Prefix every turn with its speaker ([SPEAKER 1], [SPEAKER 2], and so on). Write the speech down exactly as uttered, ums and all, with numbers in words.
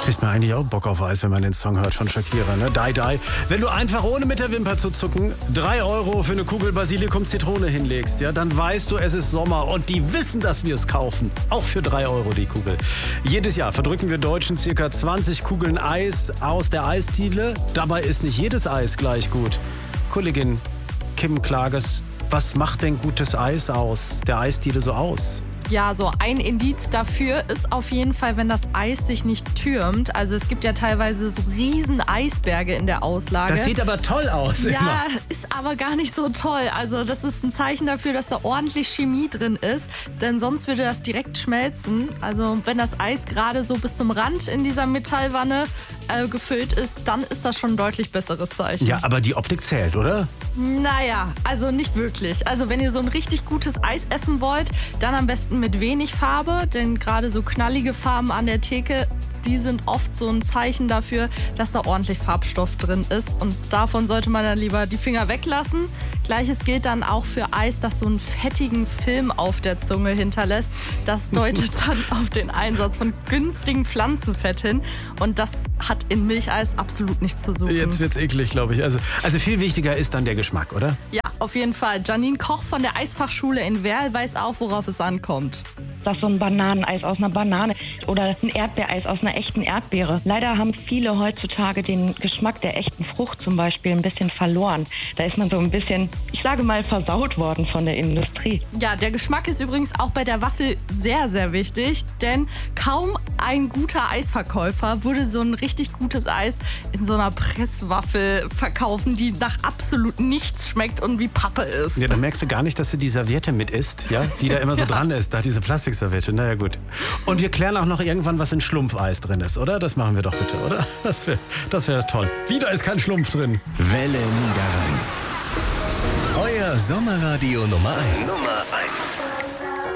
[SPEAKER 1] Kriegt man eigentlich auch Bock auf Eis, wenn man den Song hört von Shakira, ne? Die, die. Wenn du einfach ohne mit der Wimper zu zucken drei Euro für eine Kugel Basilikum-Zitrone hinlegst, ja, dann weißt du, es ist Sommer und die wissen, dass wir es kaufen. Auch für drei Euro die Kugel. Jedes Jahr verdrücken wir Deutschen circa zwanzig Kugeln Eis aus der Eisdiele. Dabei ist nicht jedes Eis gleich gut. Kollegin Kim Klages, was macht denn gutes Eis aus der Eisdiele so aus?
[SPEAKER 2] Ja, so ein Indiz dafür ist auf jeden Fall, wenn das Eis sich nicht türmt. Also es gibt ja teilweise so riesen Eisberge in der Auslage.
[SPEAKER 1] Das sieht aber toll aus.
[SPEAKER 2] Ja,
[SPEAKER 1] immer.
[SPEAKER 2] ist aber gar nicht so toll. Also das ist ein Zeichen dafür, dass da ordentlich Chemie drin ist. Denn sonst würde das direkt schmelzen. Also wenn das Eis gerade so bis zum Rand in dieser Metallwanne äh, gefüllt ist, dann ist das schon ein deutlich besseres Zeichen.
[SPEAKER 1] Ja, aber die Optik zählt, oder?
[SPEAKER 2] Naja, also nicht wirklich. Also wenn ihr so ein richtig gutes Eis essen wollt, dann am besten mit wenig Farbe, denn gerade so knallige Farben an der Theke, die sind oft so ein Zeichen dafür, dass da ordentlich Farbstoff drin ist und davon sollte man dann lieber die Finger weglassen. Gleiches gilt dann auch für Eis, das so einen fettigen Film auf der Zunge hinterlässt. Das deutet dann auf den Einsatz von günstigem Pflanzenfett hin und das hat in Milcheis absolut nichts zu suchen.
[SPEAKER 1] Jetzt wird's eklig, glaube ich. Also, also viel wichtiger ist dann der Geschmack, oder?
[SPEAKER 2] Ja, auf jeden Fall. Janine Koch von der Eisfachschule in Werl weiß auch, worauf es ankommt.
[SPEAKER 3] Das ist so ein Bananeneis aus einer Banane oder ein Erdbeereis aus einer echten Erdbeere. Leider haben viele heutzutage den Geschmack der echten Frucht zum Beispiel ein bisschen verloren. Da ist man so ein bisschen, ich sage mal, versaut worden von der Industrie.
[SPEAKER 2] Ja, der Geschmack ist übrigens auch bei der Waffel sehr, sehr wichtig, denn kaum ein guter Eisverkäufer würde so ein richtig gutes Eis in so einer Presswaffel verkaufen, die nach absolut nichts schmeckt und wie Pappe ist.
[SPEAKER 1] Ja, dann merkst du gar nicht, dass du die Serviette mit isst, ja? Die da immer so ja. dran ist, da diese Plastikserviette. Naja, gut. Und wir klären auch noch irgendwann, was in Schlumpfeis drin ist, oder? Das machen wir doch bitte, oder? Das wäre das wär toll. Wieder ist kein Schlumpf drin.
[SPEAKER 4] Welle Niederrhein. Euer Sommerradio Nummer eins.
[SPEAKER 5] Nummer eins.